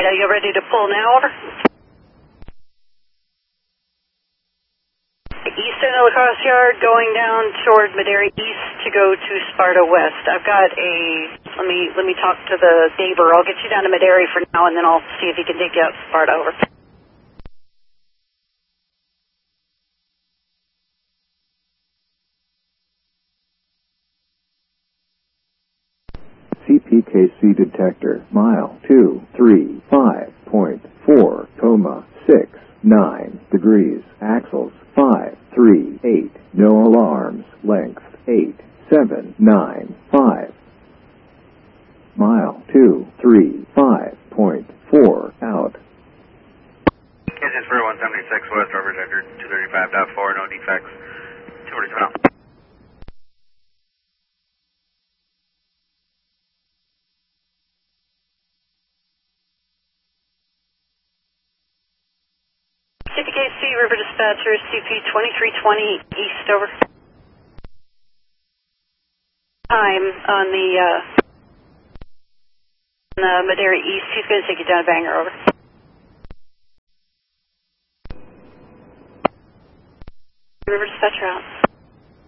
Are you ready to pull now, over? East end of La Crosse Yard, going down toward Madera East to go to Sparta West. I've got a, let me talk to the neighbor. I'll get you down to Madera for now, and then I'll see if he can take you out to Sparta, over. CPKC detector, mile 235.4, 69 degrees, axles 538, no alarms, length 8795. Mile 235.4, out. Engine for 176 West, River Detector 235.4, no defects, 247 out. CPKC River Dispatcher, CP 2320 East, over. Time on the Madera East. He's going to take you down to Bangor, over. River Dispatcher out.